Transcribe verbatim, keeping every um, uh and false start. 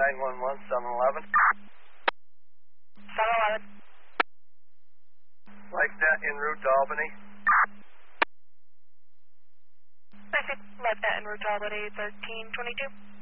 nine one one, seven eleven. seven eleven. Like that en route to Albany. I see. Like that en route to Albany, thirteen twenty-two.